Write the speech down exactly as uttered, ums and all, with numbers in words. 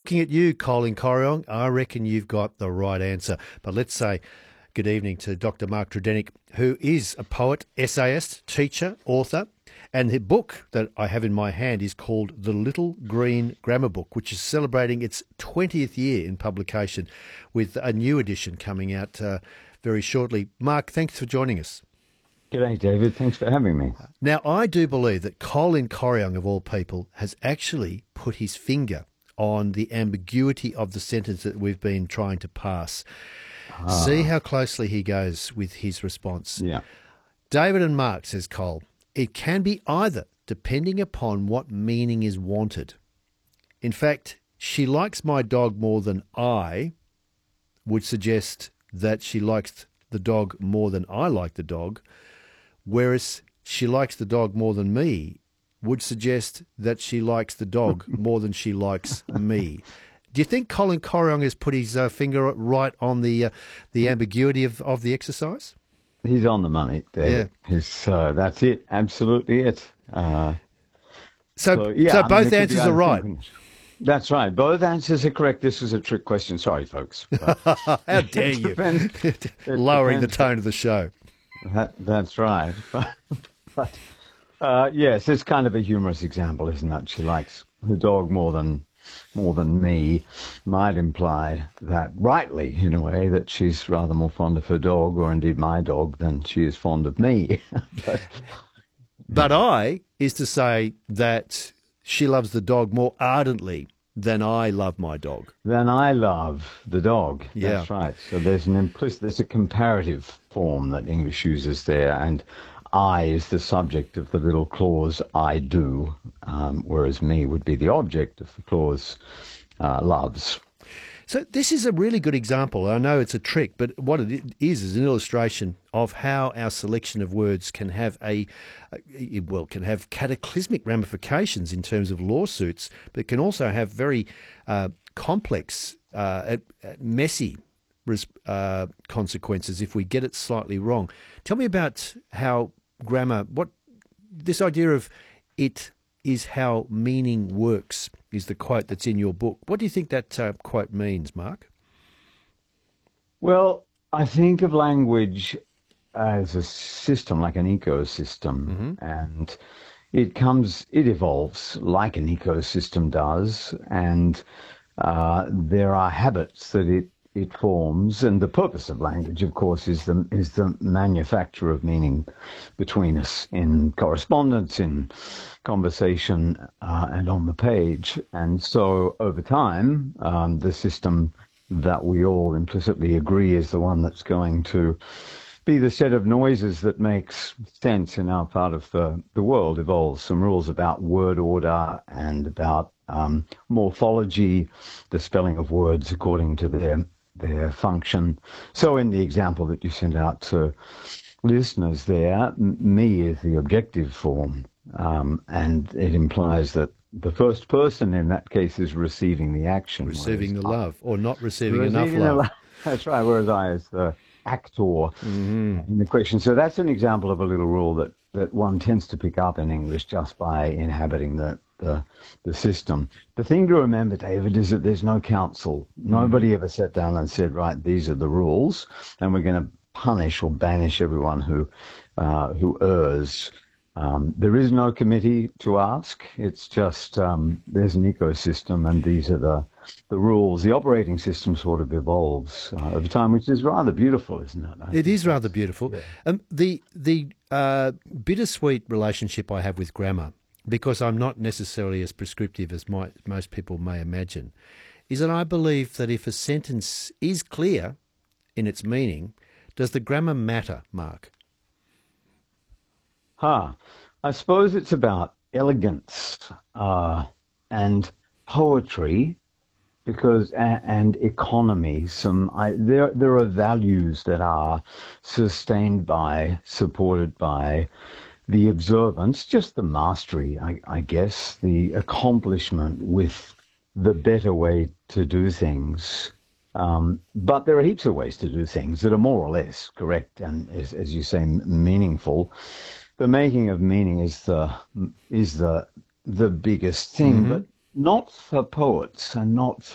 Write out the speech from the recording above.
looking at you, Colin Corriong. I reckon you've got the right answer. But let's say good evening to Doctor Mark Tredenick, who is a poet, essayist, teacher, author, and the book that I have in my hand is called The Little Green Grammar Book, which is celebrating its twentieth year in publication, with a new edition coming out uh, very shortly. Mark, thanks for joining us. G'day, David. Thanks for having me. Now, I do believe that Colin Corriong, of all people, has actually put his finger on the ambiguity of the sentence that we've been trying to pass. Ah. See how closely he goes with his response. Yeah. David and Mark, says Cole, it can be either, depending upon what meaning is wanted. In fact, she likes my dog more than I would suggest that she likes the dog more than I like the dog, whereas she likes the dog more than me would suggest that she likes the dog more than she likes me. Do you think Colin Corriong has put his uh, finger right on the uh, the ambiguity of, of the exercise? He's on the money, David. Yeah. He's, uh, that's it. Absolutely it. Uh, so, so, yeah, so both I mean, answers are right. That's right. Both answers are correct. This was a trick question. Sorry, folks. How dare you? Lowering the tone of the show. That, that's right. But, but uh, yes, it's kind of a humorous example, isn't it? She likes the dog more than more than me, might imply that, rightly, in a way, that she's rather more fond of her dog, or indeed my dog, than she is fond of me. but, but I is to say that she loves the dog more ardently than I love my dog. Than I love the dog. Yeah. That's right. So there's an implicit, there's a comparative form that English uses there, and I is the subject of the little clause I do, um, whereas me would be the object of the clause uh, loves. So this is a really good example. I know it's a trick, but what it is is an illustration of how our selection of words can have a, well, can have cataclysmic ramifications in terms of lawsuits, but can also have very uh, complex, uh, messy uh, consequences if we get it slightly wrong. Tell me about how grammar, what this idea of it is how meaning works is the quote that's in your book. What do you think that uh, quote means, Mark? Well, I think of language as a system, like an ecosystem, mm-hmm. and it comes, it evolves like an ecosystem does, and uh, there are habits that it it forms, and the purpose of language, of course, is the is the manufacture of meaning between us in correspondence, in conversation, uh, and on the page. And so, over time, um, the system that we all implicitly agree is the one that's going to be the set of noises that makes sense in our part of the, the world evolves. Some rules about word order and about um, morphology, the spelling of words according to their their function. So in the example that you sent out to listeners there, me is the objective form, um, and it implies that the first person in that case is receiving the action. Receiving the love, or not receiving, receiving enough love. love. That's right, whereas I is the actor mm-hmm. in the question. So that's an example of a little rule that, that one tends to pick up in English just by inhabiting the The, the system. The thing to remember, David, is that there's no council. Nobody ever sat down and said, right, these are the rules, and we're going to punish or banish everyone who uh, who errs. Um, there is no committee to ask. It's just um, there's an ecosystem, and these are the the rules. The operating system sort of evolves uh, over time, which is rather beautiful, isn't it? I it is rather beautiful. Yeah. Um, the the uh, bittersweet relationship I have with grammar, because I'm not necessarily as prescriptive as my, most people may imagine, is that I believe that if a sentence is clear in its meaning, does the grammar matter, Mark? Huh. I suppose it's about elegance uh, and poetry, because and, and economy. Some I, there there are values that are sustained by, supported by the observance, just the mastery, I, I guess, the accomplishment with the better way to do things. Um, but there are heaps of ways to do things that are more or less correct and, as, as you say, meaningful. The making of meaning is the is the the biggest thing, mm-hmm. but not for poets and not for